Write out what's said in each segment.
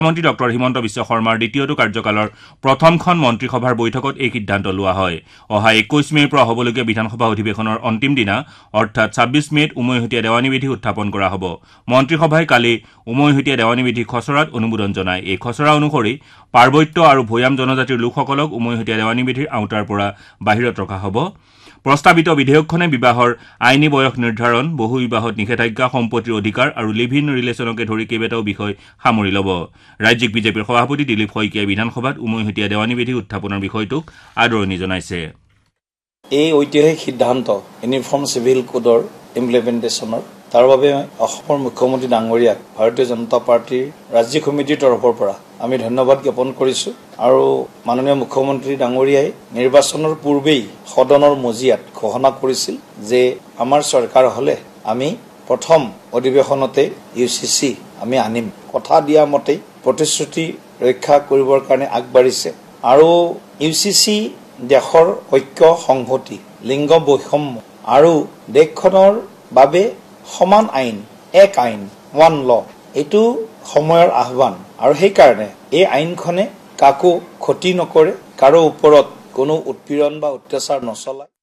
মন্ত্ৰী ডক্টৰ হিমন্ত বিশ্ব শৰ্মাৰ দ্বিতীয়টো কাৰ্যকালৰ প্ৰথমখন মন্ত্ৰীসভাৰ বৈঠকত এই সিদ্ধান্ত লোৱা হয় অহা 21 মেৰ পৰা হ'বলগীয়া বিধানসভা অধিৱেশনৰ অন্তিম দিনা অৰ্থাৎ 26 মেত উমৈহতীয়া দেৱানী বিধি উত্থাপন কৰা হ'ব মন্ত্ৰীসভাই কালি উমৈহতীয়া দেৱানী বিধি খচৰাত অনুমোদন জনায় এই খচৰা অনুসৰি পাৰ্বত্য আৰু ভৈয়াম জনজাতিৰ লোকসকলক উমৈহতীয়া দেৱানী বিধিৰ আওতাৰ পৰা বাহিৰত ৰখা হ'ব প্ৰস্তাৱিত বিধেয়কখনে বিবাহৰ আইনী বয়স নিৰ্ধাৰণ বহু বিবাহত নিষেধাজ্ঞা সম্পত্তিৰ অধিকাৰ আৰু লিভ ইন ৰিলেশ্যনকে ধৰি কেইবাটাও বিষয় সামৰি ল'ব ৰাজ্যিক বিজেপিৰ সভাপতি দিলীপ শইকীয়াই বিধানসভাত উমৈহতীয়া দেৱানী বিধি উত্থাপনৰ বিষয়টোক আদৰণি জনাইছে এই ঐতিহাসিক সিদ্ধান্ত ইউনিফৰ্ম চিভিল কোডৰ ইমপ্লিমেণ্টেশ্যনৰ তাৰ বাবে অসমৰ মুখ্যমন্ত্ৰী ডাঙৰীয়াক ভাৰতীয় জনতা পাৰ্টীৰ ৰাজ্যিক সমিতিৰ তৰফৰ পৰা আমি ধন্যবাদ জ্ঞাপন কৰিছো আৰু মাননীয় মুখ্যমন্ত্ৰী ডাঙৰীয়াই নিৰ্বাচনৰ পূৰ্বেই সদনৰ মজিয়াত ঘোষণা কৰিছিল যে আমাৰ চৰকাৰ হলে আমি প্ৰথম অধিৱেশনতে ইউচিচি আমি আনিম কথা দিয়া মতে প্ৰতিশ্ৰুতি ৰক্ষা কৰিবৰ কাৰণে আগবাঢ়িছে আৰু ইউচিচি দেশৰ ঐক্য সংহতি লিংগ বৈষম্য আৰু দেশখনৰ বাবে সমান আইন এক আইন ওৱান ল এইটো সময়ৰ আহ্বান আৰু সেইকাৰণে এই আইনখনে কাকো ক্ষতি নকৰে কাৰো ওপৰত কোনো উৎপীড়ন বা অত্যাচাৰ নচলায়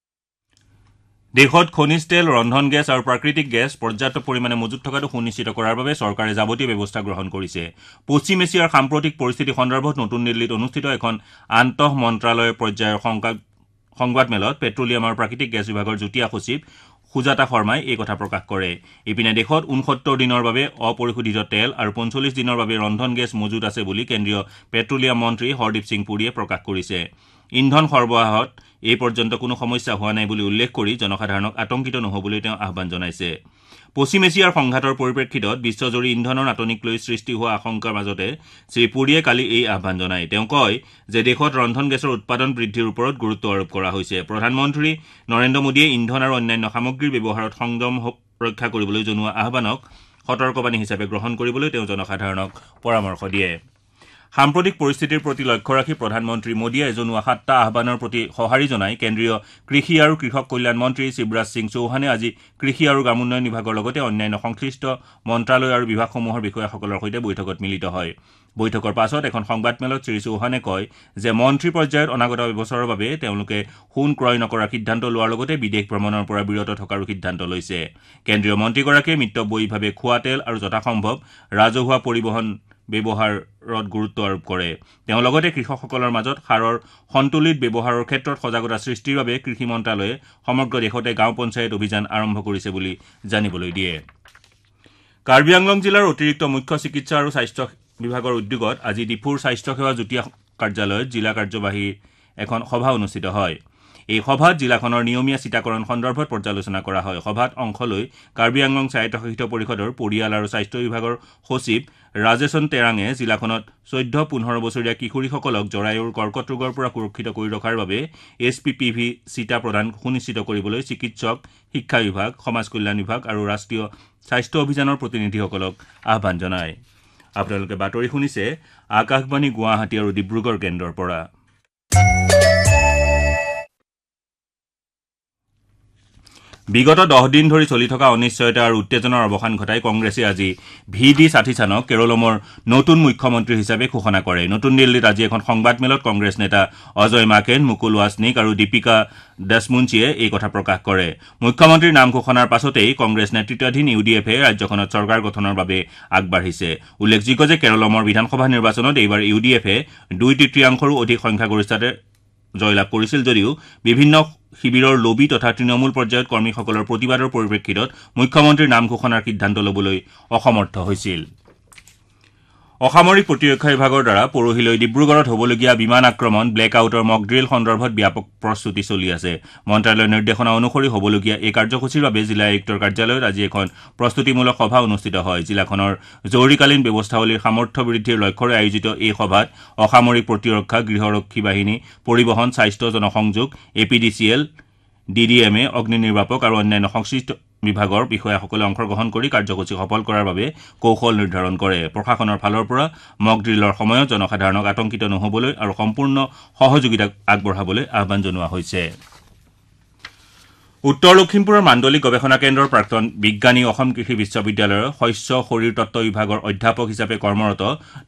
দেশত খনিজ তেল ৰন্ধন গেছ আৰু প্ৰাকৃতিক গেছ পৰ্যাপ্ত পৰিমাণে মজুত থকাটো সুনিশ্চিত কৰাৰ বাবে চৰকাৰে যাৱতীয় ব্যৱস্থা গ্ৰহণ কৰিছে পশ্চিম এছিয়াৰ সাম্প্ৰতিক পৰিস্থিতি সন্দৰ্ভত নতুন দিল্লীত অনুষ্ঠিত এখন আন্তঃ মন্ত্ৰালয় পৰ্যায়ৰ সংবাদমেলত পেট্ৰলিয়াম আৰু প্ৰাকৃতিক গেছ বিভাগৰ যুটীয়া সচিব সুজাতা শৰ্মাই এই কথা প্ৰকাশ কৰে ইপিনে দেশত 69 দিনৰ বাবে অপৰিশোধিত তেল আৰু 45 দিনৰ বাবে ৰন্ধন গেছ মজুত আছে বুলি কেন্দ্ৰীয় পেট্ৰলিয়াম মন্ত্ৰী হৰদীপ সিং পুৰীয়ে প্ৰকাশ কৰিছে ইন্ধন সৰবৰাহত এই পৰ্যন্ত কোনো সমস্যা হোৱা নাই বুলি উল্লেখ কৰি জনসাধাৰণক আতংকিত নহবলৈ তেওঁ আহ্বান জনাইছে পশ্চিম এছিয়াৰ সংঘাতৰ পৰিপ্ৰেক্ষিতত বিশ্বজুৰি ইন্ধনৰ নাটনিক লৈ সৃষ্টি হোৱা আশংকাৰ মাজতে শ্ৰীপুৰীয়ে কালি এই আহ্বান জনায় তেওঁ কয় যে দেশত ৰন্ধন গেছৰ উৎপাদন বৃদ্ধিৰ ওপৰত গুৰুত্ব আৰোপ কৰা হৈছে প্ৰধানমন্ত্ৰী নৰেন্দ্ৰ মোদীয়ে ইন্ধন আৰু অন্যান্য সামগ্ৰীৰ ব্যৱহাৰত সংযম ৰক্ষা কৰিবলৈ জনোৱা আহ্বানক সতৰ্কবাণী হিচাপে গ্ৰহণ কৰিবলৈ তেওঁ জনসাধাৰণক পৰামৰ্শ দিয়ে সাম্প্ৰতিক পৰিস্থিতিৰ প্ৰতি লক্ষ্য ৰাখি প্ৰধানমন্ত্ৰী মোদীয়ে জনোৱা 7টা আহ্বানৰ প্ৰতি সঁহাৰি জনাই কেন্দ্ৰীয় কৃষি আৰু কৃষক কল্যাণ মন্ত্ৰী শিৱৰাজ সিং চৌহানে আজি কৃষি আৰু গ্ৰামোন্নয়ন বিভাগৰ লগতে অন্যান্য সংশ্লিষ্ট মন্ত্ৰালয় আৰু বিভাগসমূহৰ বিষয়াসকলৰ সৈতে বৈঠকত মিলিত হয় বৈঠকৰ পাছত এখন সংবাদমেলত শ্ৰী চৌহানে কয় যে মন্ত্ৰী পৰ্যায়ত অনাগত বছৰৰ বাবে তেওঁলোকে সোণ ক্ৰয় নকৰাৰ সিদ্ধান্ত লোৱাৰ লগতে বিদেশ ভ্ৰমণৰ পৰা বিৰত থকাৰো সিদ্ধান্ত লৈছে কেন্দ্ৰীয় মন্ত্ৰীগৰাকীয়ে মিতব্যয়ীভাৱে খোৱা তেল আৰু যথাসম্ভৱ ৰাজহুৱা পৰিবহণ ব্যৱহাৰত গুৰুত্ব আৰোপ কৰে তেওঁ লগতে কৃষকসকলৰ মাজত সাৰৰ সন্তুলিত ব্যৱহাৰৰ ক্ষেত্ৰত সজাগতা সৃষ্টিৰ বাবে কৃষি মন্ত্ৰালয়ে সমগ্ৰ দেশতে গাঁও পঞ্চায়ত অভিযান আৰম্ভ কৰিছে বুলি জানিবলৈ দিয়ে কাৰ্বি আংলং জিলাৰ অতিৰিক্ত মুখ্য চিকিৎসা আৰু স্বাস্থ্য বিভাগৰ উদ্যোগত আজি ডিফুৰ স্বাস্থ্যসেৱা যুটীয়া কাৰ্যালয়ত জিলা কাৰ্যবাহী এখন সভা অনুষ্ঠিত হয় এই সভাত জিলাখনৰ নিয়মীয়া চিটাকৰণ সন্দৰ্ভত পৰ্যালোচনা কৰা হয় সভাত অংশ লৈ কাৰ্বি আংলং স্বায়ত্তশাসিত পৰিষদৰ পৰিয়াল আৰু স্বাস্থ্য বিভাগৰ সচিব ৰাজেশন তেৰাঙে জিলাখনত 14-15 বছৰীয়া কিশোৰীসকলক জৰায়ুৰ কৰ্কট ৰোগৰ পৰা সুৰক্ষিত কৰি ৰখাৰ বাবে SPPV চিটা প্ৰদান সুনিশ্চিত কৰিবলৈ চিকিৎসক শিক্ষা বিভাগ সমাজ কল্যাণ বিভাগ আৰু ৰাষ্ট্ৰীয় স্বাস্থ্য অভিযানৰ প্ৰতিনিধিসকলক আহ্বান জনায় আপোনালোকে বাতৰি শুনিছে আকাশবাণী গুৱাহাটী আৰু ডিব্ৰুগড় কেন্দ্ৰৰ পৰা বিগত 10 দিন ধৰি চলি থকা অনিশ্চয়তা আৰু উত্তেজনাৰ অৱসান ঘটাই কংগ্ৰেছে আজি VD সাথীচানক কেৰলমৰ নতুন মুখ্যমন্ত্ৰী হিচাপে ঘোষণা কৰে নতুন দিল্লীত আজি এখন সংবাদমেলত কংগ্ৰেছ নেতা অজয় মাকেন মুকুল ৱাছনিক আৰু দীপিকা দাসমুঞ্চিয়ে এই কথা প্ৰকাশ কৰে মুখ্যমন্ত্ৰীৰ নাম ঘোষণাৰ পাছতেই কংগ্ৰেছ নেতৃত্বাধীন UDFে ৰাজ্যখনত চৰকাৰ গঠনৰ বাবে আগবাঢ়িছে উল্লেখযোগ্য যে কেৰলমৰ বিধানসভা নিৰ্বাচনত এইবাৰ UDFে 2/3 অধিক সংখ্যাগৰিষ্ঠতাৰে জয়লাভ কৰিছিল যদিও বিভিন্ন শিবিৰৰ লবি তথা তৃণমূল পৰ্যায়ত কৰ্মীসকলৰ প্ৰতিবাদৰ পৰিপ্ৰেক্ষিতত মুখ্যমন্ত্ৰীৰ নাম ঘোষণাৰ সিদ্ধান্ত ল'বলৈ অসমৰ্থ হৈছিল অসামৰিক প্ৰতিৰক্ষা বিভাগৰ দ্বাৰা পৰহিলৈ ডিব্ৰুগড়ত হ'বলগীয়া বিমান আক্ৰমণ ব্লেক আউটৰ মক ড্ৰিল সন্দৰ্ভত ব্যাপক প্ৰস্তুতি চলি আছে মন্ত্ৰালয়ৰ নিৰ্দেশনা অনুসৰি হ'বলগীয়া এই কাৰ্যসূচীৰ বাবে জিলা আয়ুক্তৰ কাৰ্যালয়ত আজি এখন প্ৰস্তুতিমূলক সভা অনুষ্ঠিত হয় জিলাখনৰ জৰুৰীকালীন ব্যৱস্থাৱলীৰ সামৰ্থ্য বৃদ্ধিৰ লক্ষ্যৰে আয়োজিত এই সভাত অসামৰিক প্ৰতিৰক্ষা গৃহৰক্ষী বাহিনী পৰিবহণ স্বাস্থ্য জনসংযোগ APDCL DDMA অগ্নি নিৰ্বাপক আৰু অন্যান্য সংশ্লিষ্ট বিভাগৰ বিষয়াসকলে অংশগ্ৰহণ কৰি কাৰ্যসূচী সফল কৰাৰ বাবে কৌশল নিৰ্ধাৰণ কৰে প্ৰশাসনৰ ফালৰ পৰা মক ড্ৰিলৰ সময়ত জনসাধাৰণক আতংকিত নহবলৈ আৰু সম্পূৰ্ণ সহযোগিতা আগবঢ়াবলৈ আহ্বান জনোৱা হৈছে উত্তৰ লখিমপুৰৰ মাণ্ডলিক গৱেষণা কেন্দ্ৰৰ প্ৰাক্তন বিজ্ঞানী অসম কৃষি বিশ্ববিদ্যালয়ৰ শস্য শৰীৰ তত্ত্ব বিভাগৰ অধ্যাপক হিচাপে কৰ্মৰত